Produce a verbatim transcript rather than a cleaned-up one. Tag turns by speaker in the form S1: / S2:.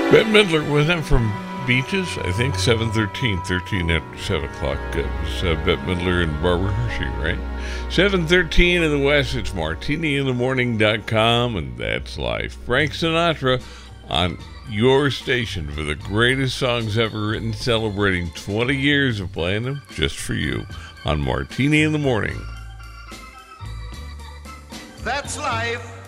S1: Bette Midler with them from Beaches, I think, seven thirteen, thirteen after seven o'clock. It was uh, Bette Midler and Barbara Hershey, right? seven thirteen in the West, it's martini in the morning dot com, and that's life. Frank Sinatra on your station for the greatest songs ever written, celebrating twenty years of playing them just for you on Martini in the Morning.
S2: That's life.